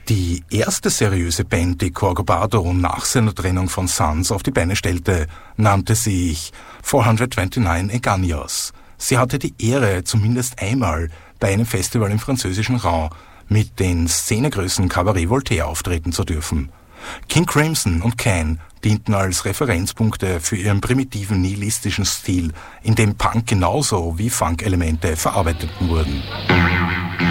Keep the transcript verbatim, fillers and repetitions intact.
Die erste seriöse Band, die Corcovado nach seiner Trennung von Sons auf die Beine stellte, nannte sich vierhundertneunundzwanzig Engaños. Sie hatte die Ehre, zumindest einmal bei einem Festival im französischen Raum mit den Szenegrößen Cabaret Voltaire auftreten zu dürfen. King Crimson und Can dienten als Referenzpunkte für ihren primitiven nihilistischen Stil, in dem Punk genauso wie Funk-Elemente verarbeitet wurden.